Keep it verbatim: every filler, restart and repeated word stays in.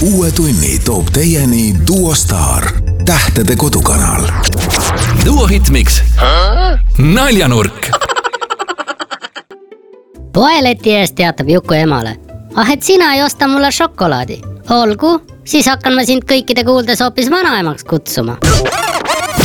uue tunni toob teieni Duo Star, tähtede kodukanal. Duo Hitmix. Naljanurk. Poeleti eest teatab Juku emale. Ah, et sina ei osta mulle šokolaadi. Olgu, siis hakkan ma sind kõikide kuuldes hoopis vanaemaks kutsuma.